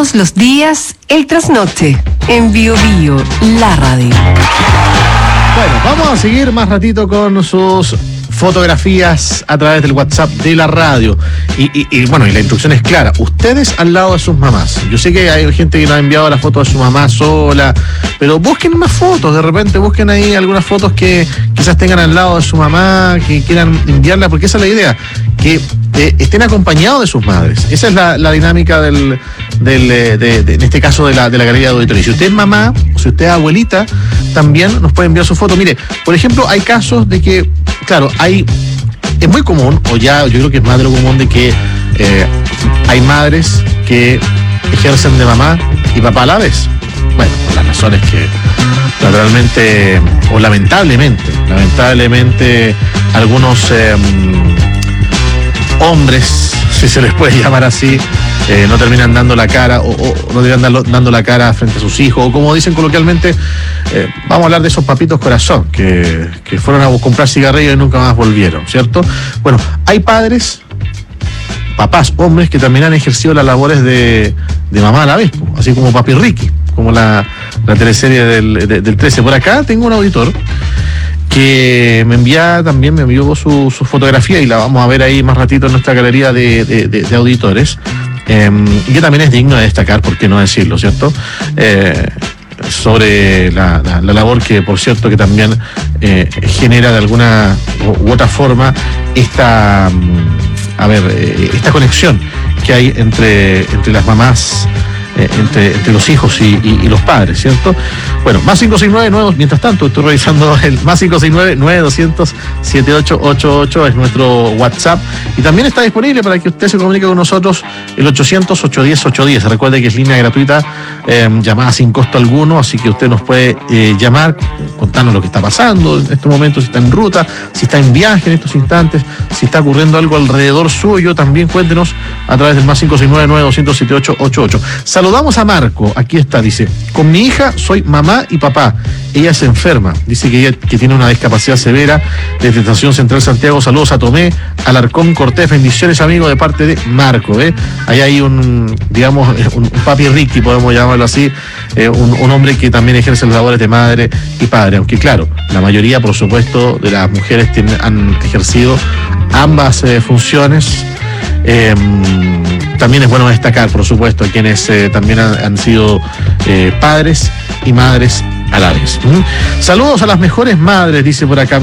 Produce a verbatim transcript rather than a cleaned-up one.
Todos los días, el trasnoche, en Bio Bio, la radio. Bueno, vamos a seguir más ratito con sus fotografías a través del WhatsApp de la radio. Y, y, y bueno, y la instrucción es clara. Ustedes al lado de sus mamás. Yo sé que hay gente que nos ha enviado la foto de su mamá sola, pero busquen más fotos. De repente busquen ahí algunas fotos que quizás tengan al lado de su mamá, que quieran enviarla, porque esa es la idea, que eh, estén acompañados de sus madres. Esa es la, la dinámica del, del de, de, de, en este caso de la, de la galería de auditorio. Si usted es mamá o si usted es abuelita, también nos puede enviar su foto. Mire, por ejemplo, hay casos de que, claro, hay, es muy común, o ya yo creo que es más de lo común, de que eh, hay madres que ejercen de mamá y papá a la vez. Bueno, por las razones que naturalmente, o lamentablemente, lamentablemente, algunos eh, hombres, si se les puede llamar así, eh, no terminan dando la cara, o, o no terminan dando la cara frente a sus hijos, o como dicen coloquialmente, eh, vamos a hablar de esos papitos corazón, que, que fueron a comprar cigarrillos y nunca más volvieron, ¿cierto? Bueno, hay padres, papás, hombres, que también han ejercido las labores de, de mamá a la vez, así como Papi Ricky, como la, la teleserie del, de, del trece. Por acá tengo un auditor que me envía también, me envió su, su fotografía y la vamos a ver ahí más ratito en nuestra galería de, de, de, de auditores, eh, y que también es digno de destacar, por qué no decirlo, ¿cierto? Eh, sobre la, la, la labor que, por cierto, que también eh, genera de alguna u otra forma esta, a ver, eh, esta conexión que hay entre, entre las mamás, Eh, entre, entre los hijos y, y, y los padres, ¿cierto? Bueno, más cinco seis nueve, nueve, mientras tanto estoy revisando el más cinco seis nueve, nueve doscientos, setenta y ocho ochenta y ocho, es nuestro WhatsApp, y también está disponible para que usted se comunique con nosotros el ochocientos, ochocientos diez, ochocientos diez. Recuerde que es línea gratuita, eh, llamada sin costo alguno, así que usted nos puede eh, llamar, contarnos lo que está pasando en estos momentos, si está en ruta, si está en viaje en estos instantes, si está ocurriendo algo alrededor suyo, también cuéntenos a través del más cinco seis nueve, nueve doscientos, setenta y ocho ochenta y ocho. Saludamos a Marco, aquí está, dice: con mi hija soy mamá y papá, ella se enferma, dice que ella que tiene una discapacidad severa, desde Estación Central Santiago. Saludos a Tomé, Alarcón, Cortés, bendiciones, amigo, de parte de Marco. ¿eh? Ahí hay un, digamos, un, un papi Ricky, podemos llamarlo así, eh, un, un hombre que también ejerce las labores de madre y padre, aunque claro, la mayoría, por supuesto, de las mujeres tienen, han ejercido ambas eh, funciones. Eh, también es bueno destacar, por supuesto, a quienes eh, también han, han sido eh, padres y madres a la vez. ¿Mm? Saludos a las mejores madres, dice por acá